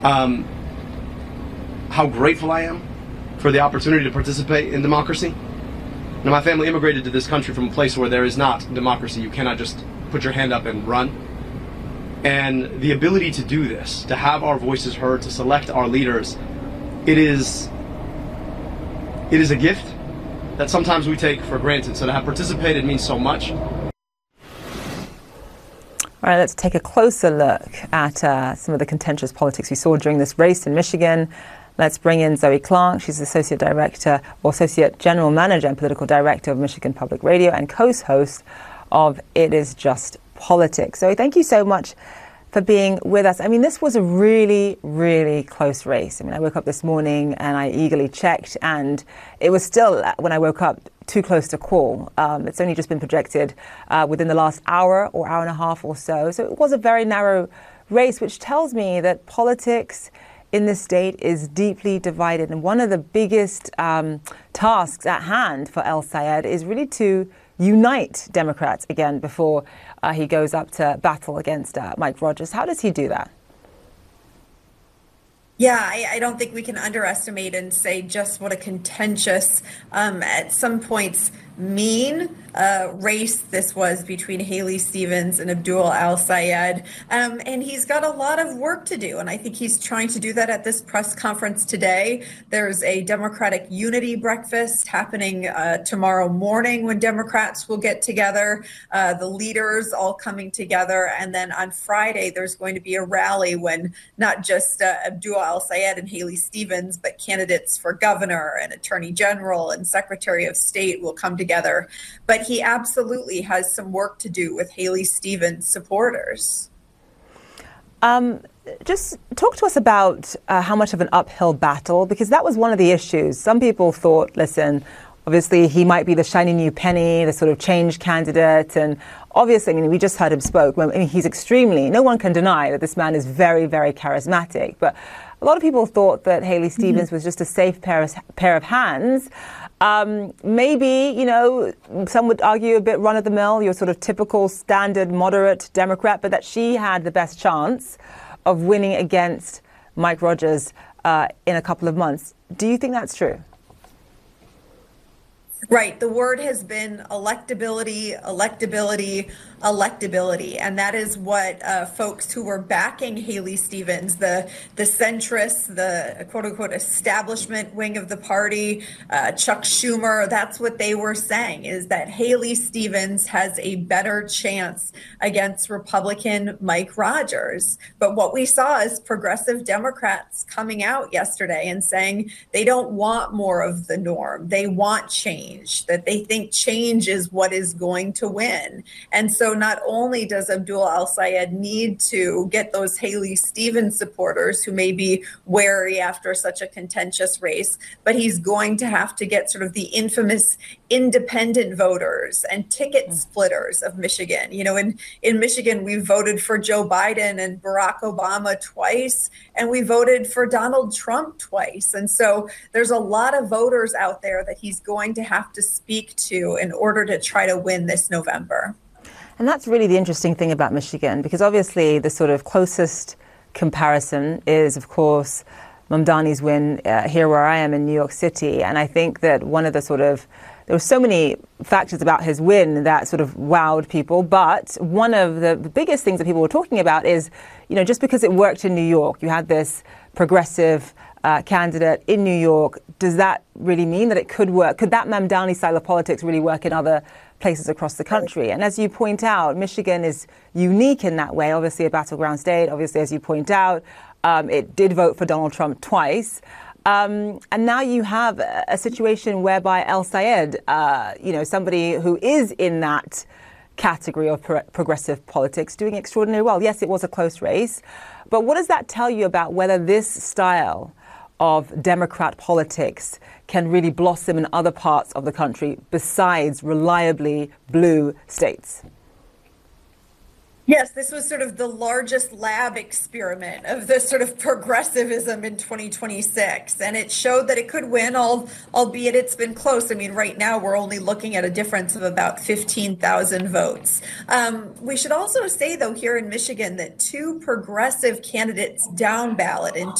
um, how grateful I am for the opportunity to participate in democracy. Now, my family immigrated to this country from a place where there is not democracy. You cannot just put your hand up and run. And the ability to do this, to have our voices heard, to select our leaders, it is a gift that sometimes we take for granted. So to have participated means so much. All right, let's take a closer look at some of the contentious politics we saw during this race in Michigan. Let's bring in Zoe Clark. She's Associate Director or Associate General Manager and Political Director of Michigan Public Radio and co-host of It Is Just Politics. Zoe, thank you so much for being with us. I mean, this was a really, really close race. I mean, I woke up this morning and I eagerly checked, and it was still, when I woke up, too close to call. It's only just been projected within the last hour or hour and a half or so. So it was a very narrow race, which tells me that politics in this state is deeply divided. And one of the biggest tasks at hand for El Sayed is really to unite Democrats again before he goes up to battle against Mike Rogers. How does he do that? Yeah, I don't think we can underestimate and say just what a contentious, at some points, mean race this was between Haley Stevens and Abdul El Sayed. And he's got a lot of work to do. And I think he's trying to do that at this press conference today. There's a Democratic unity breakfast happening tomorrow morning when Democrats will get together, the leaders all coming together. And then on Friday, there's going to be a rally when not just Abdul El Sayed and Haley Stevens, but candidates for governor and attorney general and secretary of state will come together. But he absolutely has some work to do with Haley Stevens supporters. Just talk to us about how much of an uphill battle, because that was one of the issues. Some people thought, listen, obviously he might be the shiny new penny, the sort of change candidate. And obviously, I mean, we just heard him spoke. I mean, he's extremely, no one can deny that this man is very, very charismatic. But a lot of people thought that Haley Stevens was just a safe pair of hands. Maybe, you know, some would argue a bit run-of-the-mill, your sort of typical standard moderate Democrat, but that she had the best chance of winning against Mike Rogers in a couple of months. Do you think that's true? Right. The word has been electability, electability, electability. And that is what folks who were backing Haley Stevens, the centrists, the quote unquote establishment wing of the party, Chuck Schumer, that's what they were saying, is that Haley Stevens has a better chance against Republican Mike Rogers. But what we saw is progressive Democrats coming out yesterday and saying they don't want more of the norm. They want change, that they think change is what is going to win. And so not only does Abdul El Sayed need to get those Haley Stevens supporters who may be wary after such a contentious race, but he's going to have to get sort of the infamous independent voters and ticket splitters of Michigan. You know, in Michigan, we voted for Joe Biden and Barack Obama twice, and we voted for Donald Trump twice. And so there's a lot of voters out there that he's going to have to speak to in order to try to win this November. And that's really the interesting thing about Michigan, because obviously the sort of closest comparison is, of course, Mamdani's win here where I am in New York City. And I think that one of the sort of, there were so many factors about his win that sort of wowed people. But one of the biggest things that people were talking about is, you know, just because it worked in New York, you had this progressive candidate in New York, does that really mean that it could work? Could that Mamdani style of politics really work in other places across the country? And as you point out, Michigan is unique in that way, obviously a battleground state. Obviously, as you point out, it did vote for Donald Trump twice. And now you have a situation whereby El Sayed, you know, somebody who is in that category of progressive politics, doing extraordinarily well. Yes, it was a close race. But what does that tell you about whether this style of Democrat politics can really blossom in other parts of the country besides reliably blue states? Yes, this was sort of the largest lab experiment of the sort of progressivism in 2026. And it showed that it could win, albeit it's been close. I mean, right now we're only looking at a difference of about 15,000 votes. We should also say, though, here in Michigan, that two progressive candidates down ballot in